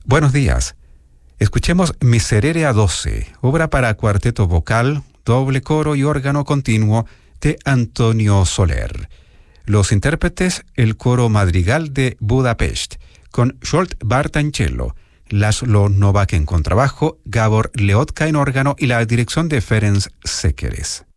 Buenos días. Escuchemos Miserere a 12, obra para cuarteto vocal, doble coro y órgano continuo de Antonio Soler. Los intérpretes, el coro madrigal de Budapest, con Zsolt Barta en cello, László Novák en contrabajo, Gábor Leotka en órgano y la dirección de Ferenc Sekeres.